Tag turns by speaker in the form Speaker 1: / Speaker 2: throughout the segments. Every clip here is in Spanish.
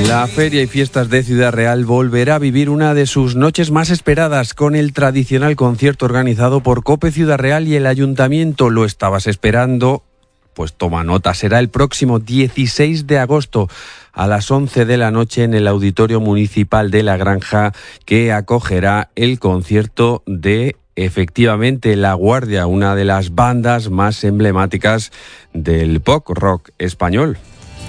Speaker 1: La Feria y Fiestas de Ciudad Real volverá a vivir una de sus noches más esperadas con el tradicional concierto organizado por COPE Ciudad Real y el Ayuntamiento. ¿Lo estabas esperando? Pues toma nota, será el próximo 16 de agosto a las 11 de la noche en el Auditorio Municipal de La Granja, que acogerá el concierto de, efectivamente, La Guardia, una de las bandas más emblemáticas del pop rock español.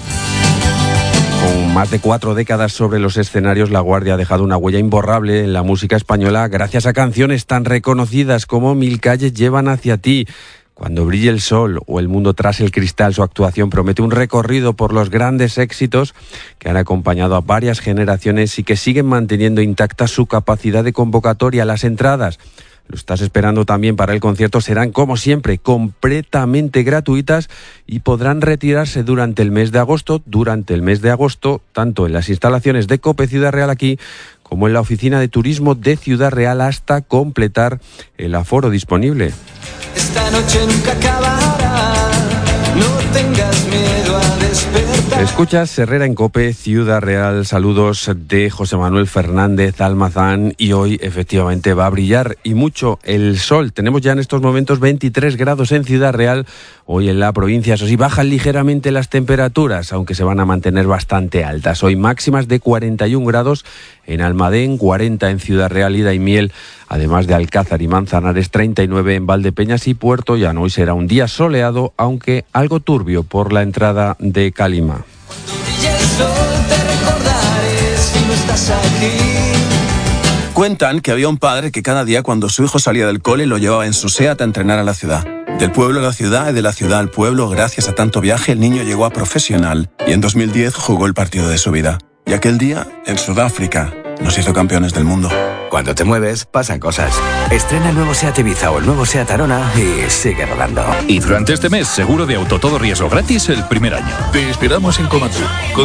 Speaker 1: Con más de 4 décadas sobre los escenarios, La Guardia ha dejado una huella imborrable en la música española gracias a canciones tan reconocidas como Mil calles llevan hacia ti, Cuando brille el sol o El mundo tras el cristal. Su actuación promete un recorrido por los grandes éxitos que han acompañado a varias generaciones y que siguen manteniendo intacta su capacidad de convocatoria. Las entradas, lo estás esperando también para el concierto, serán, como siempre, completamente gratuitas y podrán retirarse durante el mes de agosto, tanto en las instalaciones de COPE Ciudad Real aquí como en la oficina de turismo de Ciudad Real, hasta completar el aforo disponible.
Speaker 2: Esta noche nunca acabará, no tengas miedo a despertar.
Speaker 1: Escuchas Herrera en COPE Ciudad Real. Saludos de José Manuel Fernández Almazán, y hoy efectivamente va a brillar y mucho el sol. Tenemos ya en estos momentos 23 grados en Ciudad Real. Hoy en la provincia, eso sí, bajan ligeramente las temperaturas, aunque se van a mantener bastante altas. Hoy máximas de 41 grados en Almadén, 40 en Ciudad Real y Daimiel, además de Alcázar y Manzanares, 39 en Valdepeñas y Puerto Llano. Hoy será un día soleado, aunque algo turbio por la entrada de Calima.
Speaker 2: Cuando brille el sol te recordaré si no estás aquí.
Speaker 3: Cuentan que había un padre que cada día cuando su hijo salía del cole lo llevaba en su SEAT a entrenar a la ciudad. Del pueblo a la ciudad y de la ciudad al pueblo, gracias a tanto viaje, el niño llegó a profesional y en 2010 jugó el partido de su vida. Y aquel día, en Sudáfrica, nos hizo campeones del mundo.
Speaker 4: Cuando te mueves, pasan cosas. Estrena el nuevo SEAT Ibiza o el nuevo SEAT Arona y sigue rodando.
Speaker 5: Y durante este mes, seguro de auto todo riesgo gratis el primer año.
Speaker 6: Te esperamos en Comatur.